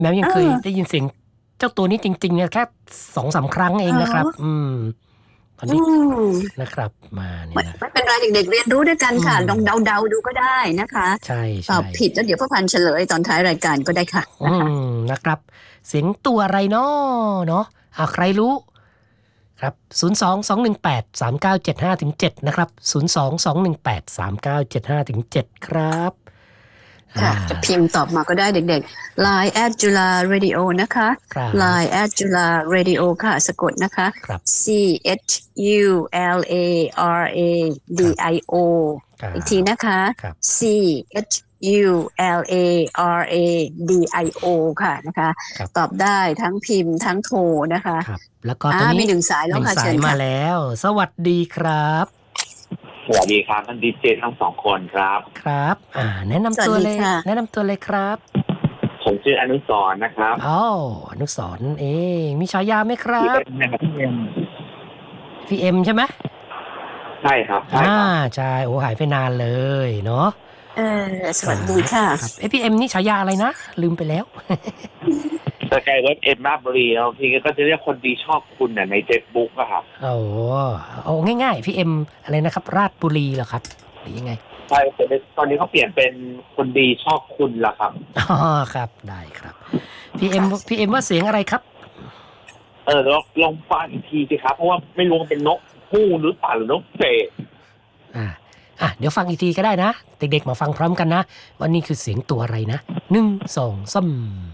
แมวยัเองเคยอได้ยินเสียงเจ้าตัวนี้จริงๆเนี่ยแค่2-3ครั้งเออ๋งนะครับอตอนอืนี้มนะครับมาเนี่ไม่ยนะไม่เป็นไรเด็กๆเรียนรู้ด้วยกันอืค่ะลองมเดาๆดูก็ได้นะคะใช่ตอบผิดแล้วเดี๋ยวพ่อพันธุ์เฉลยตอนท้ายรายการก็ได้ค่ะๆนะคะนะครับเสียงตัวอะไรน้อเนาะใครรู้ครับ02-218-3975-7นะครับ02-218-3975-7ครับอ่าค่ะจะพิมพ์ตอบมาก็ได้เด็กๆ Line @Jula Radio นะคะครับ Line @Jula Radio ค่ะสะกดนะคะครับ CHULARADIO ครัอีกทีบนะคะครับ CHULARADIO ค่ะนะคะตอบครับได้ทั้งพิมพ์ทั้งโทรนะคะครับแล้วก็ตอนนี้มีหนึ่งสายแล้วค่ะ 1สายเชิญค่ะมาแล้วสวัสดีครับสวัสดีครับท่านดีเจทั้งสองคนครับครับแนะสวันำตัวเลยสดีค่ะแนะนำตัวเลยครับผมชื่ออนุสรณ์นะครับอ๋ออนุสรณ์เองมีฉายาไหมครัพี่เอ็บมนะครับพี่เอ็มพี่เอ็มใช่ไหมใช่ครับใช่ครับใช่โอ้หายไปนานเลยเนาะเอสวัสครับดีค่ะครับพี่เอ็มนี่ฉายาอะไรนะลืมไปแล้วสกายเว็บเอ็มราชบุรีแล้วพี่ก็จะเรียกคนดีชอบคุณในเฟซบุ๊กอะครับโอ้เอาง่ายๆพี่เอ็มอะไรนะครับราชบุรีเหรอครับหรือยังไงใช่แต่ตอนนี้เขาเปลี่ยนเป็นคนดีชอบคุณละครับอ๋อครับได้ครับพี่เอ็มว่าเสียงอะไรครับลองฟังอีกทีสิครับเพราะว่าไม่รู้ว่าเป็นนกฮูกหรือเปล่าหรือนกเสกอ่าเดี๋ยวฟังอีกทีก็ได้นะ เด็กๆมาฟังพร้อมกันนะว่านี่คือเสียงตัวอะไรนะ1 2 3